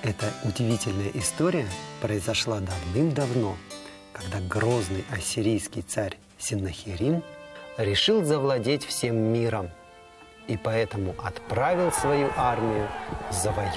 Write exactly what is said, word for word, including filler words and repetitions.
Эта удивительная история произошла давным-давно, когда грозный ассирийский царь Сеннахерим решил завладеть всем миром и поэтому отправил свою армию завоевывать